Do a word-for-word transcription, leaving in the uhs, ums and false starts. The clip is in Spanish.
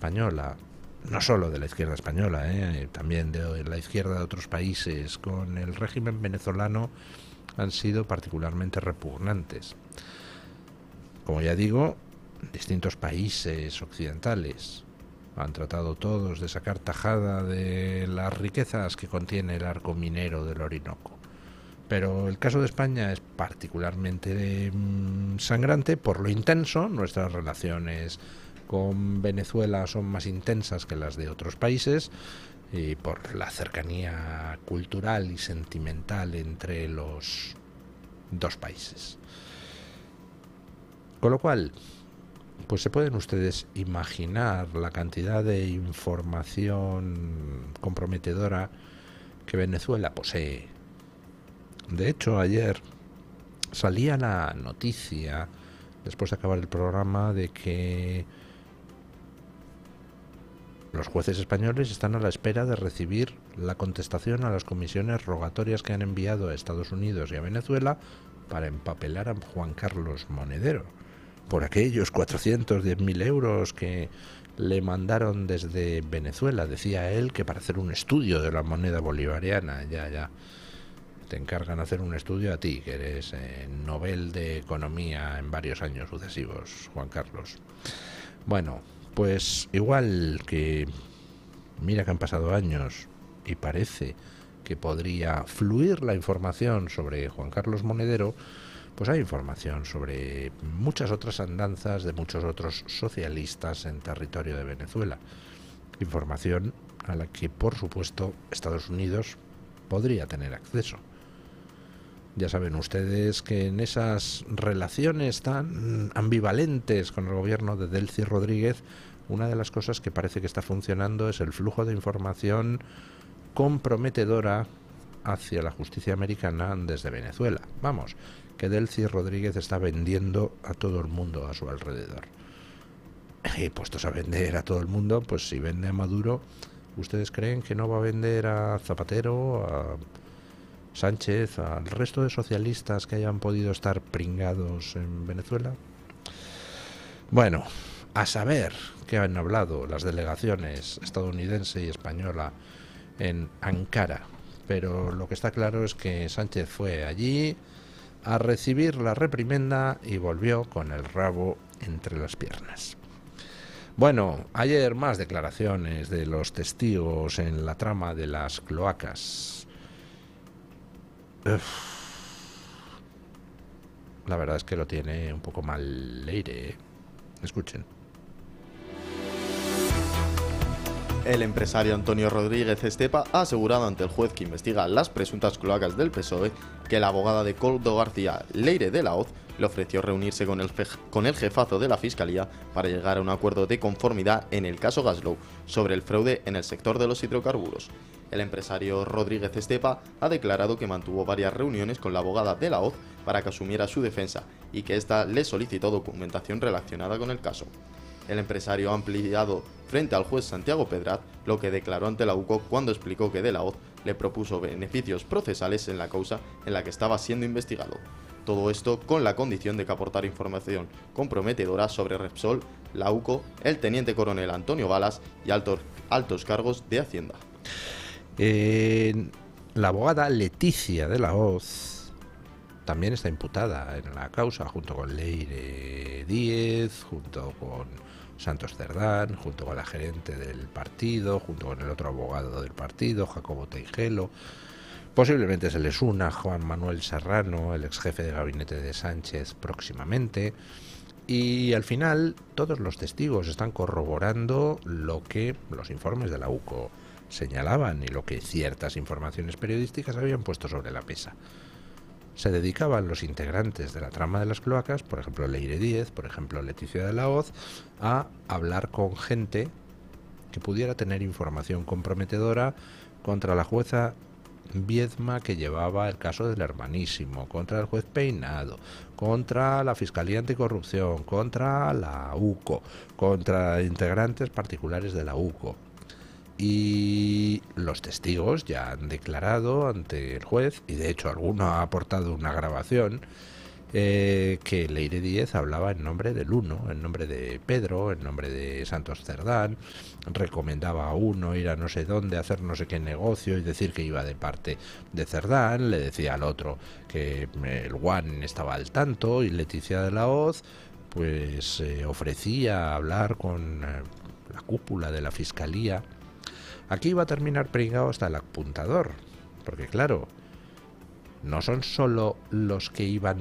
española, no solo de la izquierda española, ¿eh? también de la izquierda de otros países, con el régimen venezolano han sido particularmente repugnantes. Como ya digo, distintos países occidentales han tratado todos de sacar tajada de las riquezas que contiene el arco minero del Orinoco. Pero el caso de España es particularmente mmm, sangrante por lo intenso. Nuestras relaciones con Venezuela son más intensas que las de otros países y por la cercanía cultural y sentimental entre los dos países. Con lo cual, pues se pueden ustedes imaginar la cantidad de información comprometedora que Venezuela posee. De hecho, ayer salía la noticia, después de acabar el programa, de que los jueces españoles están a la espera de recibir la contestación a las comisiones rogatorias que han enviado a Estados Unidos y a Venezuela para empapelar a Juan Carlos Monedero por aquellos cuatrocientos diez mil euros que le mandaron desde Venezuela. Decía él que para hacer un estudio de la moneda bolivariana. Ya, ya. Te encargan de hacer un estudio a ti, que eres eh, Nobel de Economía en varios años sucesivos, Juan Carlos. Bueno, pues igual que mira que han pasado años y parece que podría fluir la información sobre Juan Carlos Monedero, pues hay información sobre muchas otras andanzas de muchos otros socialistas en territorio de Venezuela. Información a la que, por supuesto, Estados Unidos podría tener acceso. Ya saben ustedes que en esas relaciones tan ambivalentes con el gobierno de Delcy Rodríguez, una de las cosas que parece que está funcionando es el flujo de información comprometedora hacia la justicia americana desde Venezuela. Vamos, que Delcy Rodríguez está vendiendo a todo el mundo a su alrededor. Y puestos a vender a todo el mundo, pues si vende a Maduro, ¿ustedes creen que no va a vender a Zapatero, a Sánchez, al resto de socialistas que hayan podido estar pringados en Venezuela? Bueno, a saber qué han hablado las delegaciones estadounidense y española en Ankara, pero lo que está claro es que Sánchez fue allí a recibir la reprimenda y volvió con el rabo entre las piernas. Bueno, ayer más declaraciones de los testigos en la trama de las cloacas. Uf. La verdad es que lo tiene un poco mal Leire, ¿eh? Escuchen. El empresario Antonio Rodríguez Estepa ha asegurado ante el juez que investiga las presuntas cloacas del P S O E que la abogada de Koldo García, Leire de la Hoz, le ofreció reunirse con el, con el jefazo de la Fiscalía para llegar a un acuerdo de conformidad en el caso Gaslow sobre el fraude en el sector de los hidrocarburos. El empresario Rodríguez Estepa ha declarado que mantuvo varias reuniones con la abogada de la Hoz para que asumiera su defensa y que ésta le solicitó documentación relacionada con el caso. El empresario ha ampliado frente al juez Santiago Pedraz lo que declaró ante la U C O cuando explicó que de la Hoz le propuso beneficios procesales en la causa en la que estaba siendo investigado. Todo esto con la condición de que aportara información comprometedora sobre Repsol, la U C O, el teniente coronel Antonio Balas y altos, altos cargos de Hacienda. Eh, la abogada Leticia de la Hoz también está imputada en la causa, junto con Leire Díez, junto con Santos Cerdán, junto con la gerente del partido, junto con el otro abogado del partido, Jacobo Teijelo. Posiblemente se les una Juan Manuel Serrano, el ex jefe de gabinete de Sánchez, próximamente. Y al final todos los testigos están corroborando lo que los informes de la U C O señalaban y lo que ciertas informaciones periodísticas habían puesto sobre la mesa. Se dedicaban los integrantes de la trama de las cloacas, por ejemplo Leire Díez, por ejemplo Leticia de la Hoz, a hablar con gente que pudiera tener información comprometedora contra la jueza Viedma, que llevaba el caso del Hermanísimo, contra el juez Peinado, contra la Fiscalía Anticorrupción, contra la U C O, contra integrantes particulares de la U C O. Y los testigos ya han declarado ante el juez, y de hecho alguno ha aportado una grabación eh, que Leire Díez hablaba en nombre del uno, en nombre de Pedro, en nombre de Santos Cerdán, recomendaba a uno ir a no sé dónde, hacer no sé qué negocio y decir que iba de parte de Cerdán, le decía al otro que el Guan estaba al tanto, y Leticia de la Hoz pues eh, ofrecía hablar con eh, la cúpula de la fiscalía. Aquí iba a terminar pringado hasta el apuntador, porque claro, no son solo los que iban